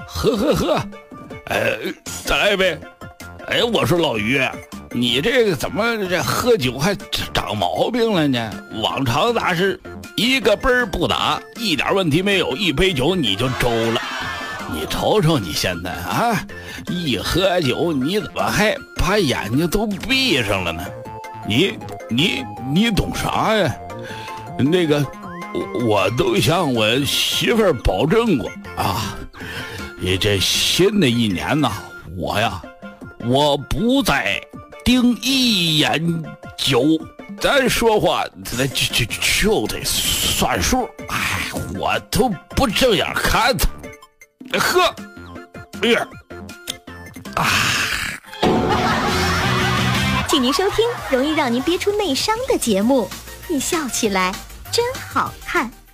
喝，再来一杯。我说老于，你这个怎么这喝酒还长毛病了呢？往常打是一个杯不打，一点问题没有，一杯酒你就周了。你瞅瞅你现在啊，一喝酒你怎么还把眼睛都闭上了呢？你懂啥呀？那个我都向我媳妇儿保证过啊，你这新的一年呐，我不再盯一眼酒，咱说话就得算数。我都不正眼看他。喝， 请您收听容易让您憋出内伤的节目，你笑起来真好看。